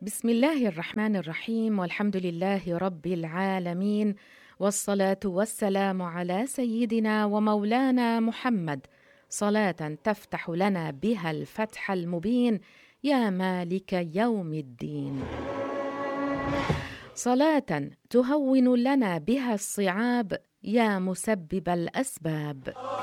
بسم الله الرحمن الرحيم، والحمد لله رب العالمين، والصلاة والسلام على سيدنا ومولانا محمد، صلاة تفتح لنا بها الفتح المبين يا مالك يوم الدين، صلاة تهون لنا بها الصعاب يا مسبب الأسباب.